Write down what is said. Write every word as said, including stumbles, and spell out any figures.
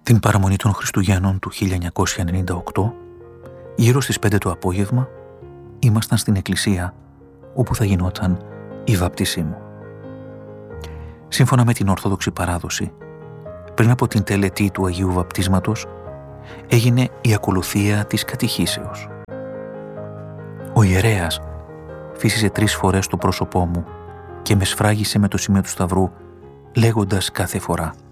Την παραμονή των Χριστουγέννων του χίλια εννιακόσια ενενήντα οκτώ, γύρω στις πέντε το απόγευμα, ήμασταν στην εκκλησία όπου θα γινόταν η βάπτισή μου. Σύμφωνα με την Ορθόδοξη παράδοση, πριν από την τελετή του Αγίου Βαπτίσματος, έγινε η ακολουθία της κατηχήσεως. Ο ιερέας φύσισε τρεις φορές το πρόσωπό μου και με σφράγισε με το σημείο του σταυρού, λέγοντας κάθε φορά: